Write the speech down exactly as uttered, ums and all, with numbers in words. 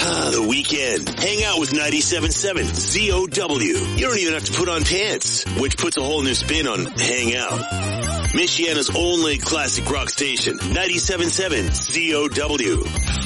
Ah, the weekend. Hang out with ninety-seven point seven Z O W. You don't even have to put on pants, which puts a whole new spin on hang out. Michiana's only classic rock station, ninety-seven point seven Z O W.